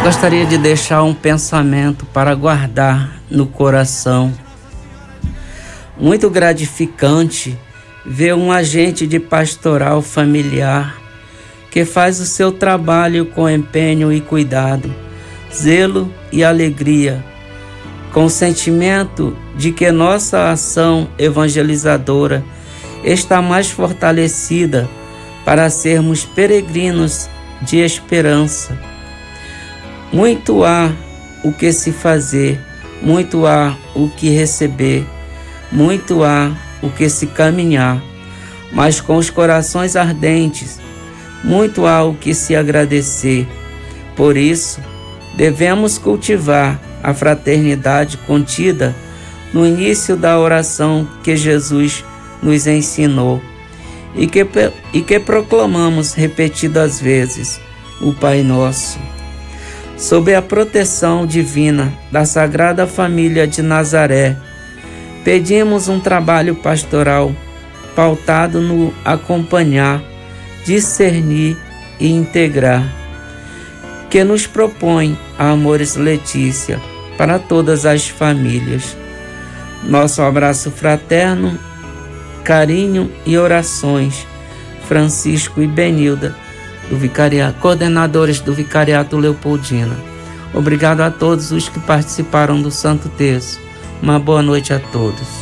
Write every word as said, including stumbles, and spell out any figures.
Gostaria de deixar um pensamento para guardar no coração. Muito gratificante ver um agente de pastoral familiar que faz o seu trabalho com empenho e cuidado, zelo e alegria, com o sentimento de que nossa ação evangelizadora está mais fortalecida para sermos peregrinos de esperança. Muito há o que se fazer, muito há o que receber, muito há o que se caminhar, mas com os corações ardentes, muito há o que se agradecer. Por isso, devemos cultivar a fraternidade contida no início da oração que Jesus nos ensinou e que, e que proclamamos repetidas vezes, o Pai Nosso. Sob a proteção divina da Sagrada Família de Nazaré, pedimos um trabalho pastoral pautado no acompanhar, discernir e integrar, que nos propõe a Amores Letícia para todas as famílias. Nosso abraço fraterno, carinho e orações, Francisco e Benilda, do Vicariato, coordenadores do Vicariato Leopoldina. Obrigado a todos os que participaram do Santo Terço. Uma boa noite a todos.